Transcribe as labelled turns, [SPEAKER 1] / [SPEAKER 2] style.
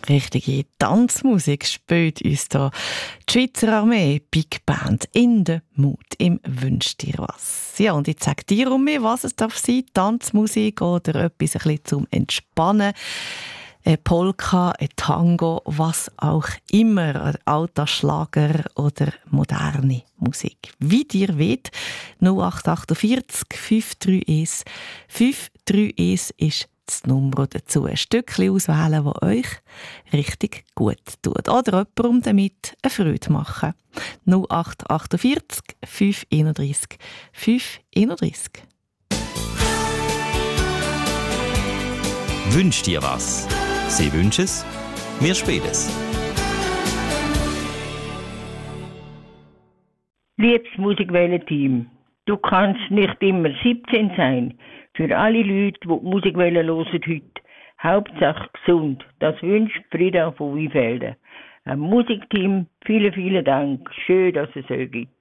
[SPEAKER 1] Richtige Tanzmusik spielt uns da die Schweizer Armee Big Band in der Mut im «Wünsch dir was». Ja, und ich sage dir um mich, was es darf sein, Tanzmusik oder etwas ein bisschen zum Entspannen. Eine Polka, ein Tango, was auch immer, ein alter Schlager oder moderne Musik. Wie dir weht, 0848 531 531 ist das Nummer dazu. Ein Stückchen auswählen, das euch richtig gut tut. Oder jemandem damit eine Freude machen. 0848 531 531.
[SPEAKER 2] Wünsch dir was. Sie wünschen es, wir spielen es.
[SPEAKER 3] Liebes Musikwelle-Team, du kannst nicht immer 17 sein. Für alle Leute, die Musikwelle hören heute, Hauptsache gesund. Das wünscht Frieda von Wiefelden. Musikteam, vielen Dank. Schön, dass es euch gibt.